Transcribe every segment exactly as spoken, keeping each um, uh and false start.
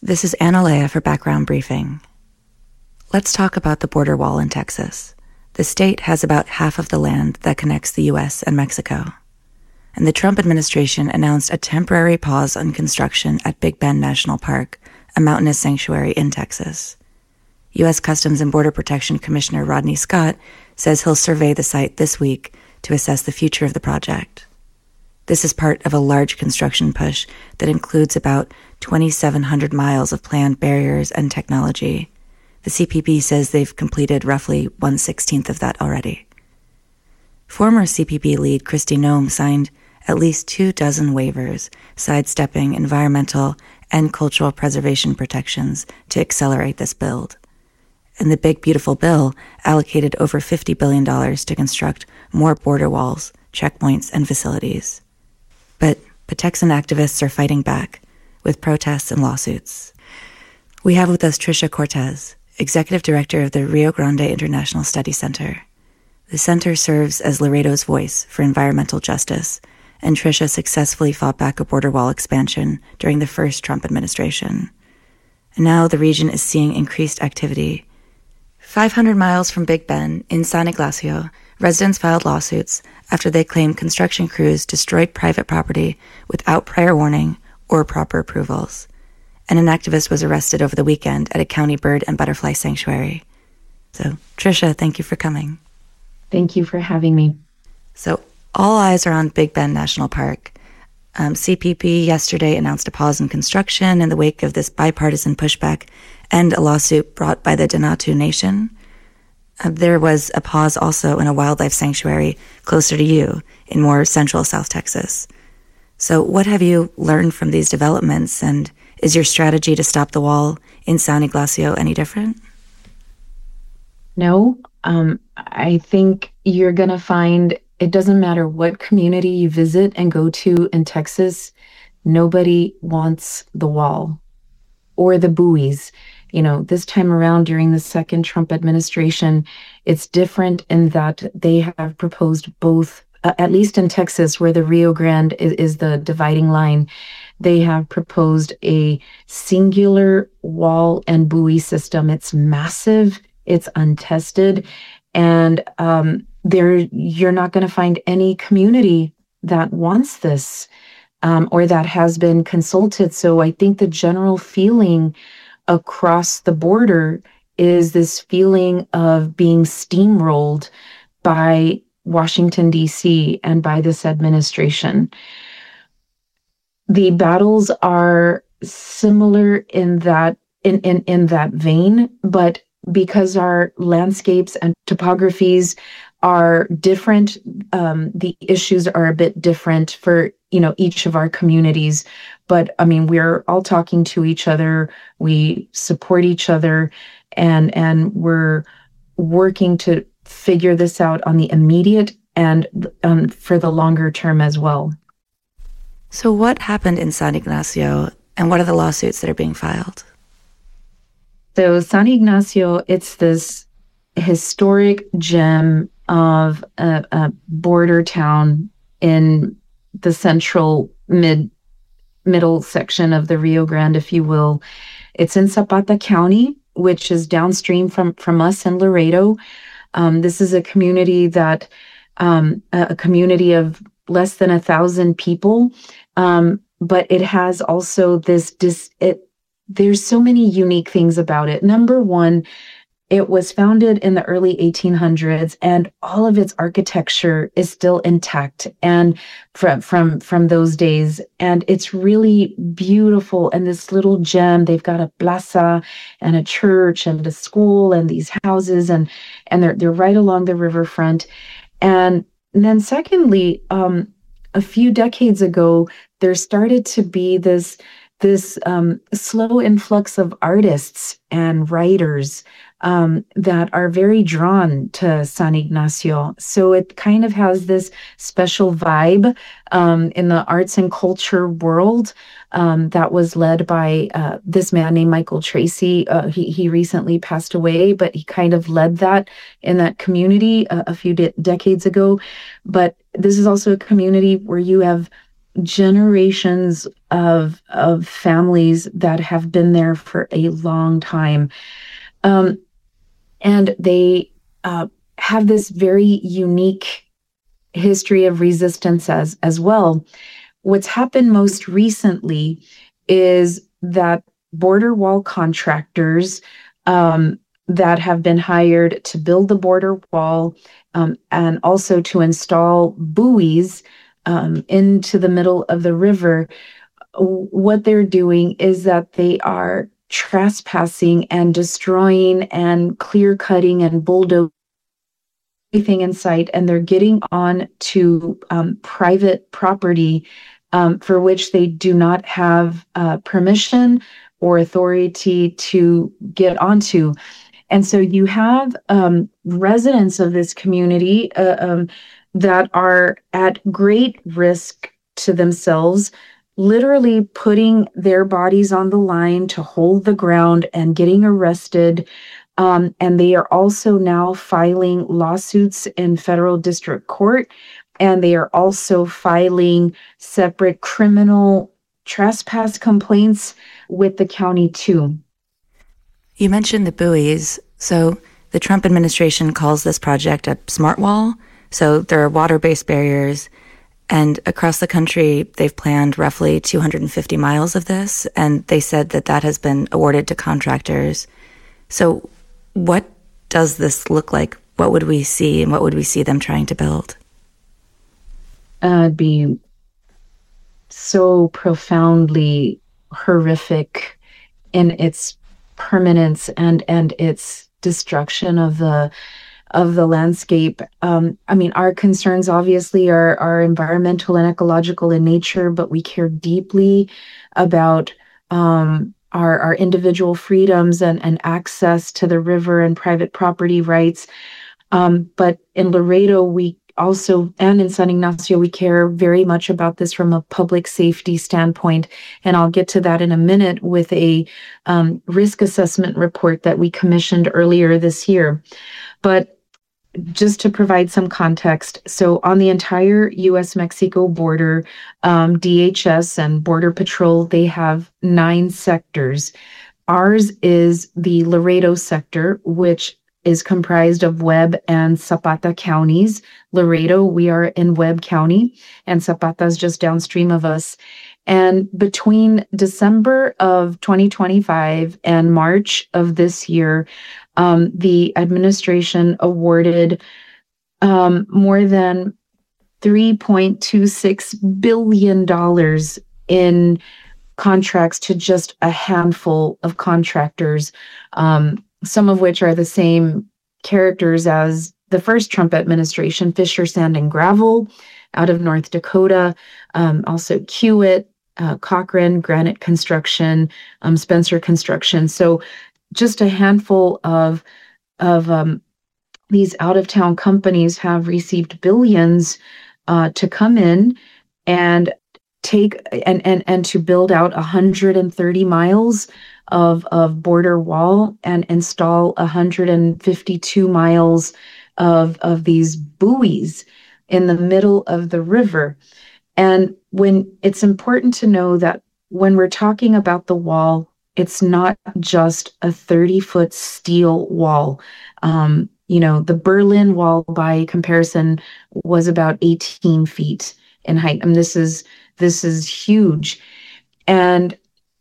This is Analea for Background Briefing. Let's talk about the border wall in Texas. The state has about half of the land that connects the U S and Mexico. And the Trump administration announced a temporary pause on construction at Big Bend National Park, a mountainous sanctuary in Texas. U S Customs and Border Protection Commissioner Rodney Scott says he'll survey the site this week to assess the future of the project. This is part of a large construction push that includes about twenty-seven hundred miles of planned barriers and technology. The C P B says they've completed roughly one sixteenth of that already. Former C P B lead Kristi Noem signed at least two dozen waivers, sidestepping environmental and cultural preservation protections to accelerate this build. And the Big Beautiful Bill allocated over fifty billion dollars to construct more border walls, checkpoints, and facilities. But, but Texan activists are fighting back with protests and lawsuits. We have with us Tricia Cortez, Executive Director of the Rio Grande International Study Center. The center serves as Laredo's voice for environmental justice, and Tricia successfully fought back a border wall expansion during the first Trump administration. And now the region is seeing increased activity. five hundred miles from Big Bend, in San Ignacio, residents filed lawsuits after they claimed construction crews destroyed private property without prior warning or proper approvals. And an activist was arrested over the weekend at a county bird and butterfly sanctuary. So, Tricia, thank you for coming. Thank you for having me. So, all eyes are on Big Bend National Park. Um, C P B yesterday announced a pause in construction in the wake of this bipartisan pushback and a lawsuit brought by the Denatu Nation. Uh, there was a pause also in a wildlife sanctuary closer to you in more central South Texas. So what have you learned from these developments, and is your strategy to stop the wall in San Ignacio any different? No, um, I think you're going to find it doesn't matter what community you visit and go to in Texas, nobody wants the wall or the buoys. You know, this time around during the second Trump administration, it's different in that they have proposed both, uh, at least in Texas, where the Rio Grande is, is the dividing line. They have proposed a singular wall and buoy system. It's massive, it's untested, and um, there you're not going to find any community that wants this um, or that has been consulted. So I think the general feeling across the border is this feeling of being steamrolled by Washington, D C, and by this administration. The battles are similar in that in, in, in that vein, but because our landscapes and topographies are different, um, the issues are a bit different for, you know, each of our communities. But I mean, we're all talking to each other. We support each other, and and we're working to figure this out on the immediate and um, for the longer term as well. So what happened in San Ignacio, and what are the lawsuits that are being filed? So San Ignacio, it's this historic gem of a, a border town in the central mid middle section of the Rio Grande, if you will. It's in Zapata County, which is downstream from, from us in Laredo. Um, this is a community that, um, a community of less than a thousand people, um, but it has also this, dis, it, there's so many unique things about it. Number one, it was founded in the early eighteen hundreds, and all of its architecture is still intact and from from from those days. And it's really beautiful. And this little gem, they've got a plaza and a church and a school and these houses, and and they're they're right along the riverfront. And, and then secondly, um, a few decades ago, there started to be this this um, slow influx of artists and writers um, that are very drawn to San Ignacio. So it kind of has this special vibe um, in the arts and culture world um, that was led by uh, this man named Michael Tracy. Uh, he, he recently passed away, but he kind of led that in that community a, a few de- decades ago. But this is also a community where you have generations of of families that have been there for a long time. Um, and they uh, have this very unique history of resistance as, as well. What's happened most recently is that border wall contractors um, that have been hired to build the border wall um, and also to install buoys um, into the middle of the river, what they're doing is that they are trespassing and destroying and clear cutting and bulldozing everything in sight, and they're getting on to um, private property um, for which they do not have uh, permission or authority to get onto. And so you have um, residents of this community uh, um, that are at great risk to themselves, literally putting their bodies on the line to hold the ground and getting arrested. Um, and they are also now filing lawsuits in federal district court. And they are also filing separate criminal trespass complaints with the county too. You mentioned the buoys. So the Trump administration calls this project a smart wall. So there are water-based barriers. And across the country, they've planned roughly two hundred fifty miles of this. And they said that that has been awarded to contractors. So what does this look like? What would we see, and what would we see them trying to build? Uh, it'd be so profoundly horrific in its permanence and and its destruction of the of the landscape. Um, I mean, our concerns obviously are are environmental and ecological in nature, but we care deeply about um, our our individual freedoms and and access to the river and private property rights. Um, but in Laredo, we also, and in San Ignacio, we care very much about this from a public safety standpoint. And I'll get to that in a minute with a um, risk assessment report that we commissioned earlier this year. But just to provide some context, so on the entire U S Mexico border, um, D H S and Border Patrol, they have nine sectors. Ours is the Laredo sector, which is comprised of Webb and Zapata counties. Laredo, we are in Webb County, and Zapata is just downstream of us. And between December of twenty twenty-five and March of this year, um, the administration awarded um, more than three point two six billion dollars in contracts to just a handful of contractors, um, some of which are the same characters as the first Trump administration: Fisher Sand and Gravel out of North Dakota, um, also Kiewit, uh, Cochran, Granite Construction, um, Spencer Construction. So just a handful of, of um, these out-of-town companies have received billions uh, to come in and take and, and, and to build out one hundred thirty miles of, of border wall and install one hundred fifty-two miles of, of these buoys in the middle of the river. And when it's important to know that when we're talking about the wall, it's not just a thirty-foot steel wall. Um, you know, the Berlin Wall, by comparison, was about eighteen feet in height. I mean, this is this is huge. And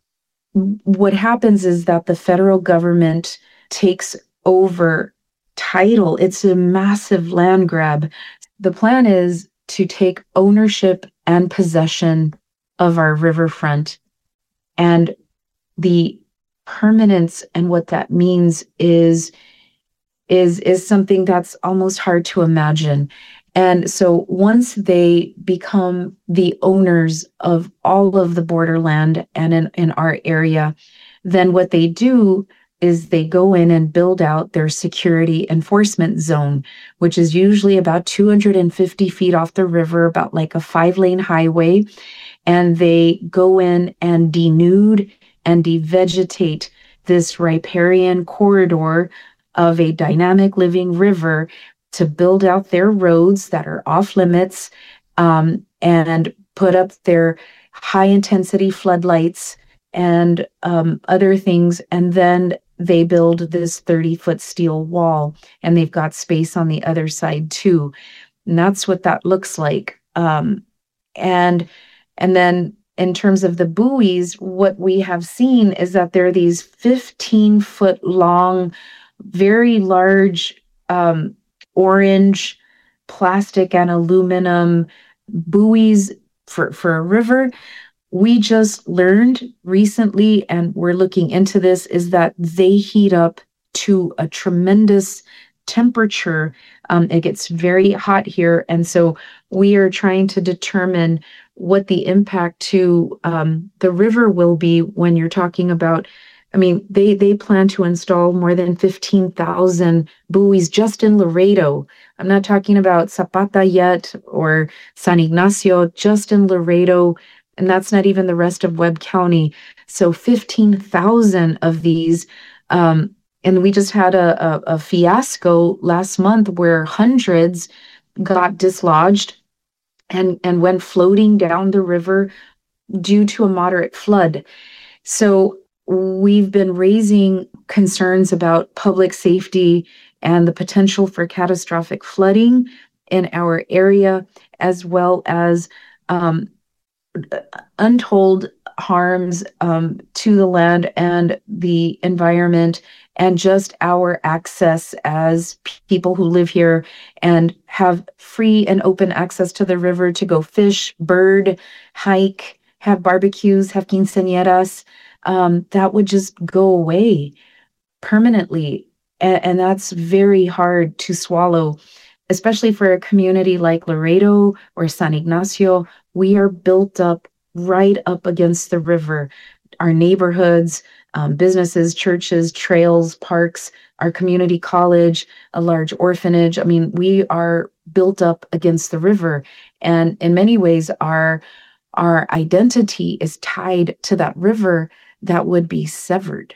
what happens is that the federal government takes over title. It's a massive land grab. The plan is to take ownership and possession of our riverfront. And the permanence and what that means is, is, is something that's almost hard to imagine. And so once they become the owners of all of the borderland and in, in our area, then what they do is they go in and build out their security enforcement zone, which is usually about two hundred fifty feet off the river, about like a five-lane highway. And they go in and denude and devegetate this riparian corridor of a dynamic living river to build out their roads that are off limits um, and put up their high intensity floodlights and um, other things. And then they build this thirty foot steel wall, and they've got space on the other side too. And that's what that looks like. Um, and and then in terms of the buoys, what we have seen is that there are these fifteen foot long, very large um, orange plastic and aluminum buoys for, for a river. We just learned recently, and we're looking into this, is that they heat up to a tremendous temperature. Um, it gets very hot here. And so we are trying to determine what the impact to um, the river will be when you're talking about, I mean, they, they plan to install more than fifteen thousand buoys just in Laredo. I'm not talking about Zapata yet or San Ignacio, just in Laredo. And that's not even the rest of Webb County. So fifteen thousand of these. Um, and we just had a, a, a fiasco last month where hundreds got dislodged and, and went floating down the river due to a moderate flood. So we've been raising concerns about public safety and the potential for catastrophic flooding in our area, as well as um, untold harms um, to the land and the environment, and just our access as people who live here and have free and open access to the river to go fish, bird, hike, have barbecues, have quinceañeras. Um, that would just go away permanently. And, and that's very hard to swallow, especially for a community like Laredo or San Ignacio. We are built up right up against the river. Our neighborhoods, um, businesses, churches, trails, parks, our community college, a large orphanage. I mean, we are built up against the river. And in many ways, our, our identity is tied to that river that would be severed.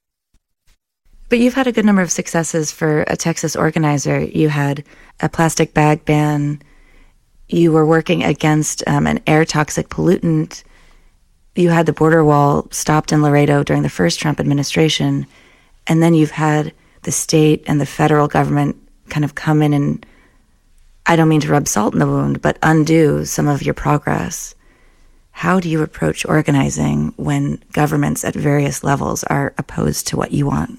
But you've had a good number of successes for a Texas organizer. You had a plastic bag ban. You were working against um, an air toxic pollutant. You had the border wall stopped in Laredo during the first Trump administration. And then you've had the state and the federal government kind of come in and, I don't mean to rub salt in the wound, but undo some of your progress. How do you approach organizing when governments at various levels are opposed to what you want?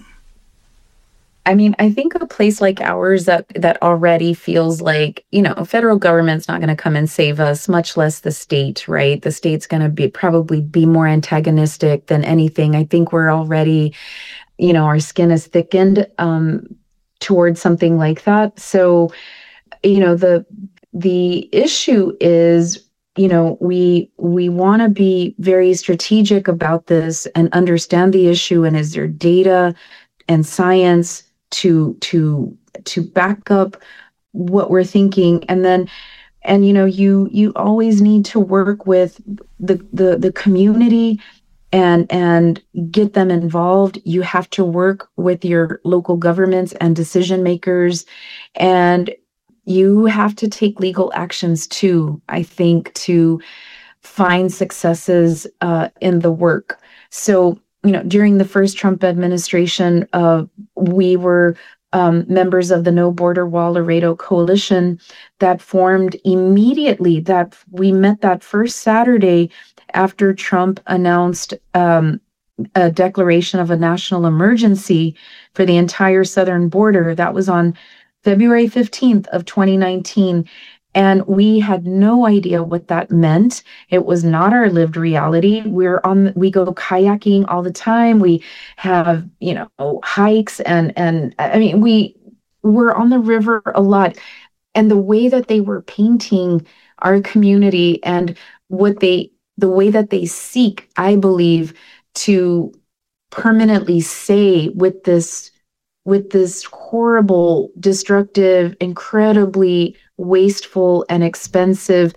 I mean, I think a place like ours that that already feels like, you know, federal government's not going to come and save us, much less the state, right? The state's going to be probably be more antagonistic than anything. I think we're already, you know, our skin is thickened um, towards something like that. So, you know, the the issue is, you know, we we want to be very strategic about this and understand the issue. And is there data and science to to to back up what we're thinking? And then, and you know, you you always need to work with the the the community and and get them involved. You have to work with your local governments and decision makers, and you have to take legal actions too, I think, to find successes uh, in the work. So, you know, during the first Trump administration, uh, we were um, members of the No Border Wall Laredo Coalition that formed immediately. That we met that first Saturday after Trump announced um, a declaration of a national emergency for the entire southern border. That was on February fifteenth of twenty nineteen. And we had no idea what that meant. It was not our lived reality. We're on, we go kayaking all the time. We have, you know, hikes and, and I mean, we were on the river a lot. And the way that they were painting our community and what they, the way that they seek, I believe, to permanently say with this, with this horrible, destructive, incredibly wasteful and expensive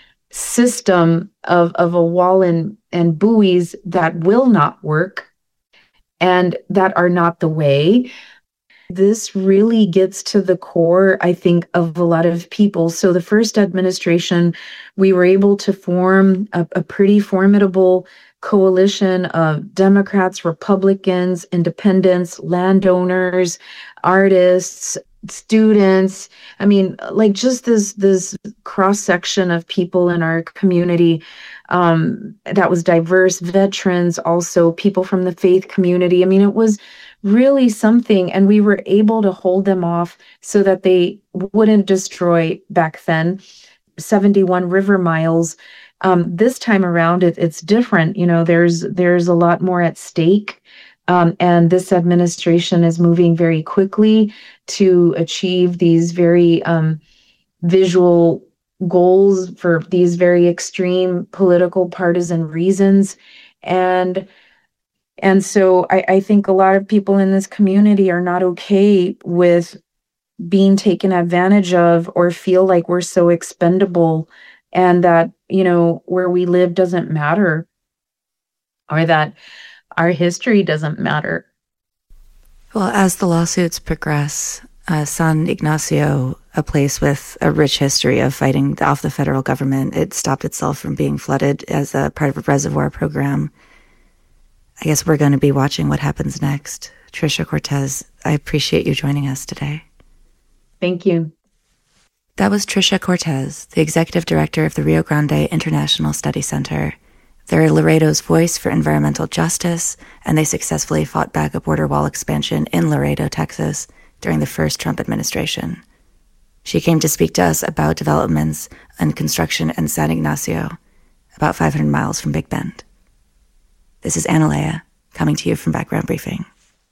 system of, of a wall and, and buoys that will not work and that are not the way. this really gets to the core, I think, of a lot of people. So the first administration, we were able to form a, a pretty formidable coalition of Democrats, Republicans, independents, landowners, artists, students. I mean, like just this this cross section of people in our community um, that was diverse, veterans, also people from the faith community. I mean, it was really something, and we were able to hold them off so that they wouldn't destroy back then seventy-one river miles. Um, this time around, it, it's different. You know, there's there's a lot more at stake. Um, and this administration is moving very quickly to achieve these very um, visual goals for these very extreme political partisan reasons. And and so I, I think a lot of people in this community are not okay with being taken advantage of or feel like we're so expendable and that, you know, where we live doesn't matter, or that our history doesn't matter. Well, as the lawsuits progress, uh, San Ignacio, a place with a rich history of fighting off the federal government, it stopped itself from being flooded as a part of a reservoir program. I guess we're going to be watching what happens next. Tricia Cortez, I appreciate you joining us today. Thank you. That was Tricia Cortez, the executive director of the Rio Grande International Study Center. They're Laredo's voice for environmental justice, and they successfully fought back a border wall expansion in Laredo, Texas, during the first Trump administration. She came to speak to us about developments and construction in San Ignacio, about five hundred miles from Big Bend. This is Analea, coming to you from Background Briefing.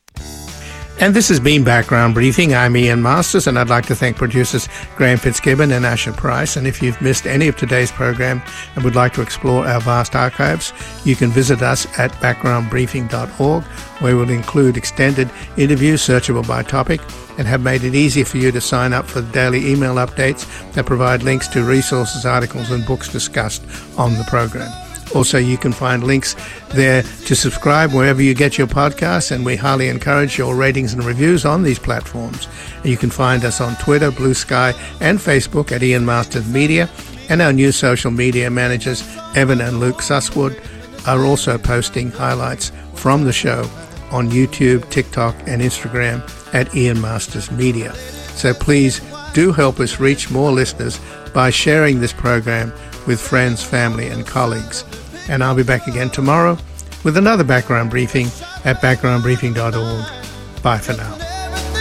And this has been Background Briefing. I'm Ian Masters, and I'd like to thank producers Graham Fitzgibbon and Asher Price. And if you've missed any of today's program and would like to explore our vast archives, you can visit us at background briefing dot org, where we'll include extended interviews searchable by topic and have made it easy for you to sign up for the daily email updates that provide links to resources, articles, and books discussed on the program. Also, you can find links there to subscribe wherever you get your podcasts, and we highly encourage your ratings and reviews on these platforms. And you can find us on Twitter, Blue Sky, and Facebook at Ian Masters Media, and our new social media managers, Evan and Luke Susswood, are also posting highlights from the show on YouTube, TikTok, and Instagram at Ian Masters Media. So please do help us reach more listeners by sharing this program with friends, family, and colleagues. And I'll be back again tomorrow with another Background Briefing at background briefing dot org. Bye for now.